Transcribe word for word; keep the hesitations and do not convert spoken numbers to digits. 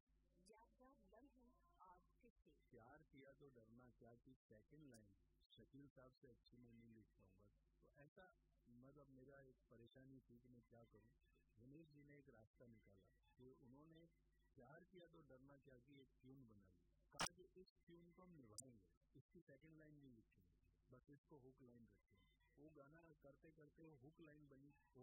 यादगार लम्हे और किस्से। प्यार किया तो डरना क्या की सेकंड लाइन शकील साहब से अच्छी मैं नहीं लिख पाऊंगा। तो ऐसा मतलब मेरा एक परेशानी थी कि मैं क्या करूं। गणेश जी ने एक रास्ता निकाला कि उन्होंने प्यार किया तो डरना क्या की एक ट्यून बनाई। कहा कि इस ट्यून को हम निभाएंगे, इसकी सेकंड लाइन नहीं लिखेंगे, बस इसको हुक लाइन रखेंगे। वो गाना करते करते वो हुक लाइन बनी, वो